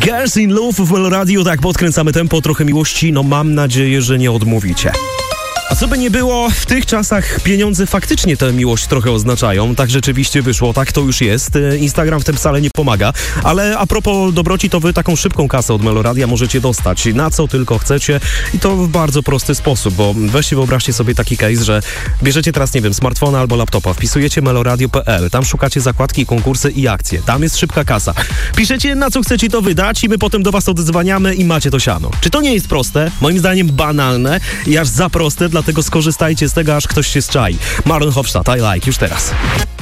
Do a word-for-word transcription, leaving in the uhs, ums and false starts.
Girls in Love w Meloradiu, tak podkręcamy tempo, trochę miłości, no mam nadzieję, że nie odmówicie. A co by nie było, w tych czasach pieniądze faktycznie tę miłość trochę oznaczają. Tak rzeczywiście wyszło, tak to już jest. Instagram w tym wcale nie pomaga. Ale a propos dobroci, to wy taką szybką kasę od Meloradia możecie dostać na co tylko chcecie i to w bardzo prosty sposób, bo weźcie wyobraźcie sobie taki case, że bierzecie teraz, nie wiem, smartfona albo laptopa, wpisujecie meloradio kropka p l, tam szukacie zakładki, konkursy i akcje. Tam jest szybka kasa. Piszecie, na co chcecie to wydać i my potem do was odzwaniamy i macie to siano. Czy to nie jest proste? Moim zdaniem banalne i aż za proste, dlatego skorzystajcie z tego, aż ktoś się zczai. Marlon Hofstadt, I like, już teraz.